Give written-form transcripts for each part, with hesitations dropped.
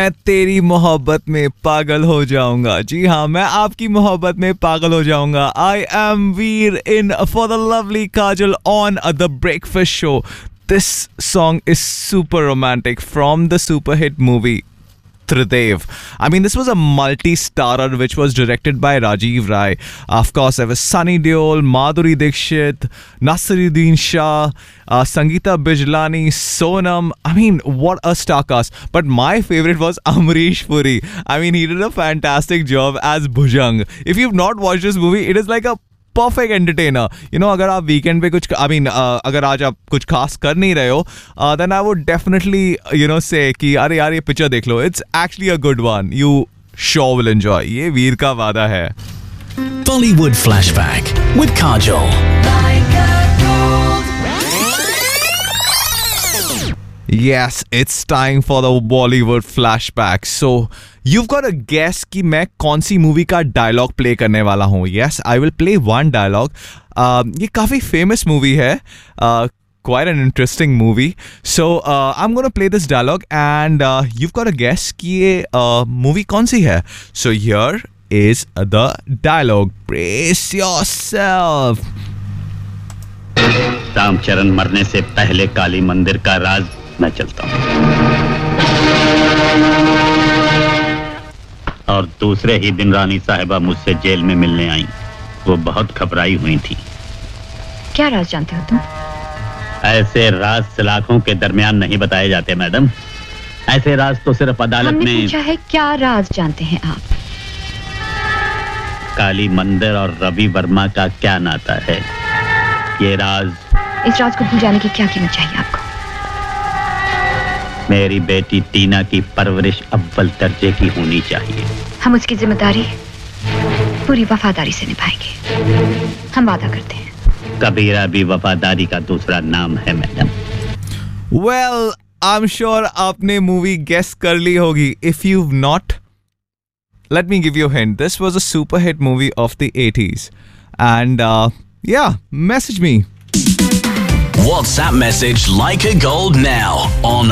मैं तेरी मोहब्बत में पागल हो जाऊंगा. जी हाँ, मैं आपकी मोहब्बत में पागल हो जाऊंगा. I am Veer in for the lovely Kajal on the Breakfast Show. This song is super romantic from the super hit movie Tridev. I mean, this was a multi-starrer which was directed by Rajiv Rai. Of course, there was Sunny Deol, Madhuri Dixit, Nasiruddin Shah, Sangeeta Bijlani, Sonam. I mean, what a star cast. But my favorite was Amrish Puri. I mean, he did a fantastic job as Bhujang. If you've not watched this movie, it is like a perfect entertainer. You know, अगर आप weekend पे कुछ अगर आज आप कुछ खास कर नहीं रहे हो, then I would definitely you know से कि अरे यार ये पिक्चर देख लो. It's actually a good one. You sure will enjoy. ये वीर का वादा है. Bollywood Flashback with Kajol. Yes, it's time for the Bollywood flashback. So, you've got to guess कि मैं कौन सी मूवी का डायलॉग प्ले करने वाला हूँ. Yes, I will play one dialogue. ये काफ़ी फेमस मूवी है. Quite an interesting movie. So, I'm going to play this dialogue and you've got to guess कि ये मूवी कौन सी है. So, here is the dialogue. Brace yourself. Ramcharan मरने से पहले काली मंदिर का राज मैं चलता हूँ. और दूसरे ही दिन रानी साहिबा मुझसे जेल में मिलने आई. वो बहुत घबराई हुई थी. क्या राज जानते हो तुम? ऐसे राज सलाखों के दरमियान नहीं बताए जाते मैडम. ऐसे राज तो सिर्फ अदालत में. हमने पूछा है क्या राज जानते हैं आप? काली मंदिर और रवि वर्मा का क्या नाता है? ये राज. इस राज को भूल जाने की क्या कीमत चाहिए आपको? मेरी बेटी टीना की परवरिश अव्वल दर्जे की होनी चाहिए. हम उसकी जिम्मेदारी पूरी वफादारी से निभाएंगे. हम वादा करते हैं. कबीरा भी वफादारी का दूसरा नाम है मैडम. Well, I'm sure आपने मूवी गेस कर ली होगी. If you've not, let me give you a hint. This was a super hit movie of the 80s. And yeah, message me. WhatsApp message Like a Gold now on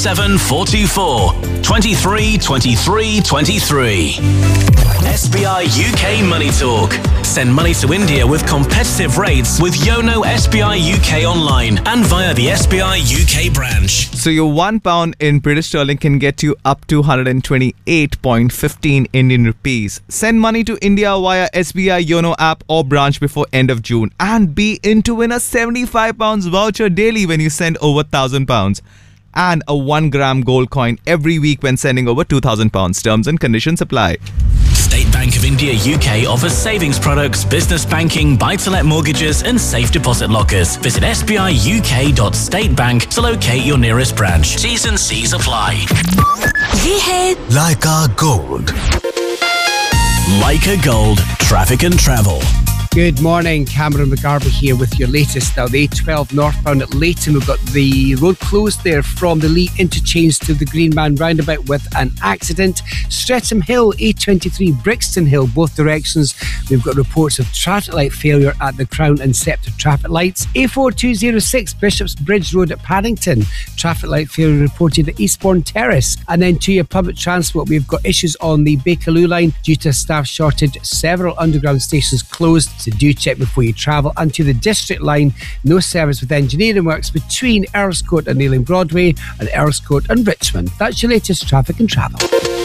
07424 23 23 23. SBI UK Money Talk. Send money to India with competitive rates with Yono SBI UK online and via the SBI UK branch. So your £1 in British sterling can get you up to 128.15 Indian rupees. Send money to India via SBI Yono app or branch before end of June and be in to win a £75 voucher daily when you send over £1,000 and a 1 gram gold coin every week when sending over £2,000. Terms and conditions apply. State Bank of India UK offers savings products, business banking, buy-to-let mortgages and safe deposit lockers. Visit sbiuk.statebank to locate your nearest branch. T's and C's apply. ये है Like a Gold. Like a Gold Traffic and Travel. Good morning, Cameron McGarvey here with your latest. Now, the A12 northbound at Leighton, we've got the road closed there from the Lee interchange to the Greenman roundabout with an accident. Streatham Hill, A23 Brixton Hill, both directions. We've got reports of traffic light failure at the Crown and Sceptre traffic lights. A4206 Bishop's Bridge Road at Paddington, traffic light failure reported at Eastbourne Terrace. And then to your public transport, we've got issues on the Bakerloo line due to staff shortage. Several underground stations closed. So do check before you travel. And to the District line, no service with engineering works between Earls Court and Ealing Broadway and Earls Court and Richmond. That's your latest traffic and travel.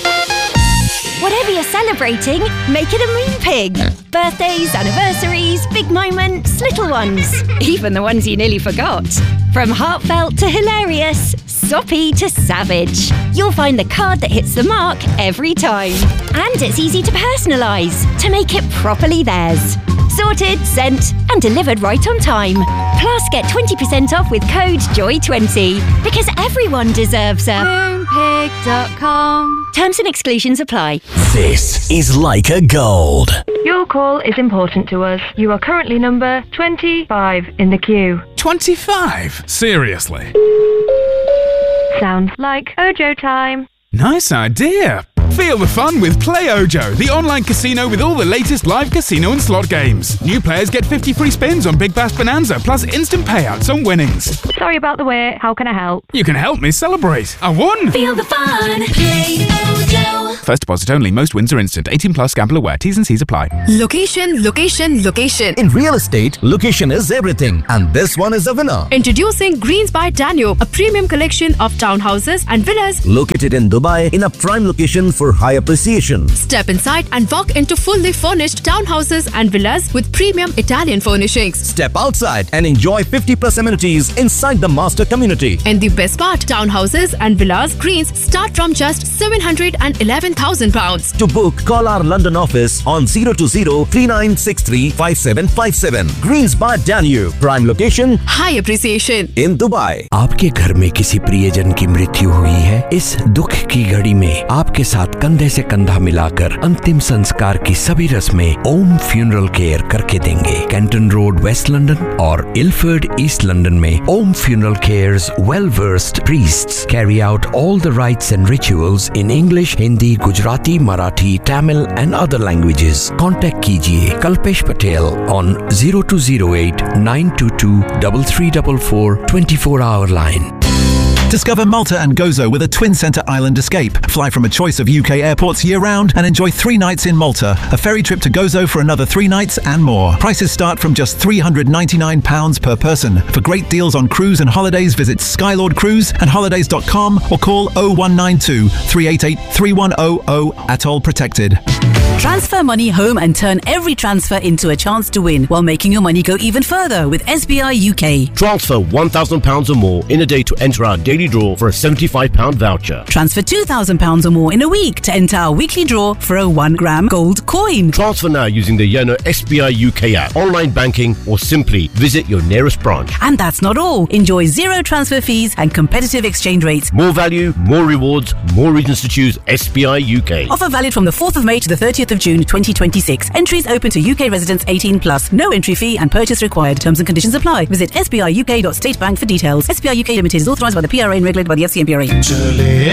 Whatever you're celebrating, make it a Moonpig. Birthdays, anniversaries, big moments, little ones. Even the ones you nearly forgot. From heartfelt to hilarious, soppy to savage. You'll find the card that hits the mark every time. And it's easy to personalise to make it properly theirs. Sorted, sent and delivered right on time. Plus get 20% off with code JOY20 because everyone deserves a Moonpig.com. Terms and exclusions apply. This is Like a Gold. Your call is important to us. You are currently number 25 in the queue. 25? Seriously? Sounds like Ojo time. Nice idea. Feel the fun with PlayOjo, the online casino with all the latest live casino and slot games. New players get 50 free spins on Big Bass Bonanza, plus instant payouts on winnings. Sorry about the wait. How can I help? You can help me celebrate. I won! Feel the fun. PlayOjo. First deposit only. Most wins are instant. 18 plus. Gamble aware. T's and C's apply. Location, location, location. In real estate, location is everything. And this one is a winner. Introducing Greens by Danube, a premium collection of townhouses and villas located in Dubai in a prime location for high appreciation. Step inside and walk into fully furnished townhouses and villas with premium Italian furnishings. Step outside and enjoy 50+ amenities inside the master community. And the best part, townhouses and villas Greens start from just £711,000. To book, call our London office on 020-3963-5757. Greens by Danube, prime location, high appreciation in Dubai. आपके घर में किसी प्रियजन की मृत्यु हुई है? इस दुख की घड़ी में आपके साथ कंधे से कंधा मिलाकर अंतिम संस्कार की सभी रस्में ओम फ्यूनरल केयर करके देंगे। कैंटन रोड, वेस्ट लंदन और इलफर्ड, ईस्ट लंदन में ओम funeral cares well-versed priests carry out all the rites and rituals in English, Hindi, Gujarati, Marathi, Tamil and other languages. Contact कीजिए Kalpesh Patel on 0208 922 3344 24-hour line. Discover Malta and Gozo with a Twin Centre Island escape. Fly from a choice of UK airports year-round and enjoy 3 nights in Malta. A ferry trip to Gozo for another 3 nights and more. Prices start from just £399 per person. For great deals on cruise and holidays, visit Skylord Cruise and holidays.com or call 0192 388 3100. Atoll protected. Transfer money home and turn every transfer into a chance to win while making your money go even further with SBI UK. Transfer £1,000 or more in a day to enter our daily draw for a £75 voucher. Transfer £2,000 or more in a week to enter our weekly draw for a 1-gram gold coin. Transfer now using the Yono SBI UK app, online banking or simply visit your nearest branch. And that's not all. Enjoy 0 transfer fees and competitive exchange rates. More value, more rewards, more reasons to choose SBI UK. Offer valid from the 4th of May to the 30th of June 2026. Entries open to UK residents 18+. No entry fee and purchase required. Terms and conditions apply. Visit sbiuk.statebank for details. SBI UK Limited is authorised by the PRA and regulated by the FCMPRA.